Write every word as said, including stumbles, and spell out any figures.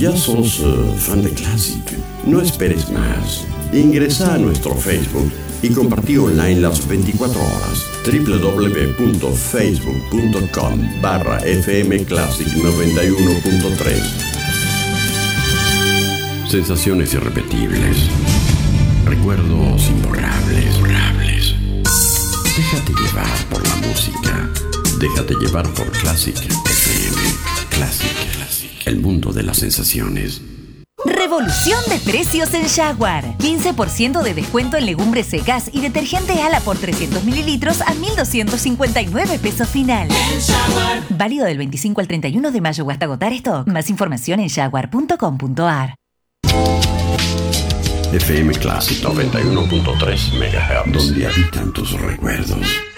¿Ya sos uh, fan de Classic? No esperes más. Ingresa a nuestro Facebook y compartí online las veinticuatro horas. doble u doble u doble u punto facebook punto com barra fm classic noventa y uno punto tres. Sensaciones irrepetibles. Recuerdos imborrables. borrables. Déjate llevar por la música. Déjate llevar por Classic F M. Classic. El mundo de las sensaciones. Revolución de precios en Jaguar. quince por ciento de descuento en legumbres secas y detergente Ala por trescientos mililitros a mil doscientos cincuenta y nueve pesos final. Válido del veinticinco al treinta y uno de mayo o hasta agotar stock. Más información en jaguar punto com punto a r. F M Classic noventa y uno punto tres megahertz, donde habitan tus recuerdos.